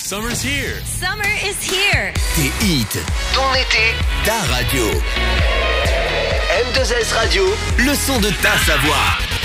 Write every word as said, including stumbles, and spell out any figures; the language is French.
Summer's here. Summer is here. Tes hits, ton été, ta radio. M deux S Radio, le son de ta Savoie.